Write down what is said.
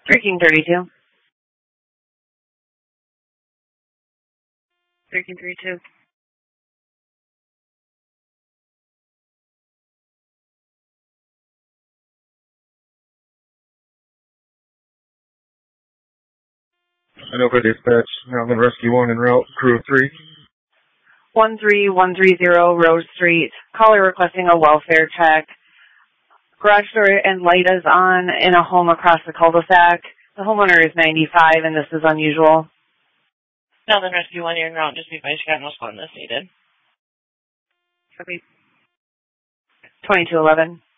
Breaking 32. Breaking 32. I know for dispatch, Mountain Rescue 1 en route, crew of 3. 13130 Rose Street. Caller requesting a welfare check. Garage door and light is on in a home across the cul-de-sac. The homeowner is 95 and this is unusual. Mountain Rescue 1, you're en route. Just be advised you got no respondents needed. Copy. 2211.